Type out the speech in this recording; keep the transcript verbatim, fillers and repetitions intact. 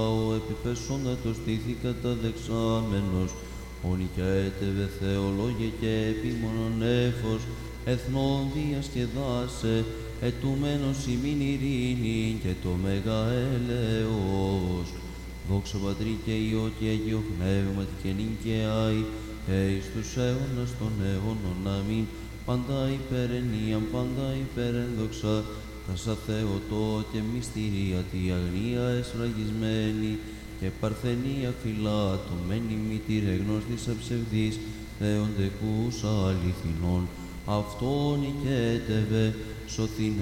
ο επιπέσοντα το στήθη καταδεξάμενος, ο νικέτευε θεολόγε και επίμονον νέφος, εθνών διασκεδάσε, ετούμενος ημίν ειρήνη και το μέγα έλεος. Δόξα Πατρί και Υιό και Αγίο Πνεύματι και νυν και αεί, και εις τους αίωνας των αιώνων. Αμήν. Πάντα υπερενίαν, πάντα υπερένδοξα, τάσα Θεοτό και μυστηρία τη αγνία εσφραγισμένη, και παρθενία φυλάτωμένη μητήρε γνώστης αψευδής, θεοντεκούσα αληθινών, αυτόν νικέτευε, σωθήνε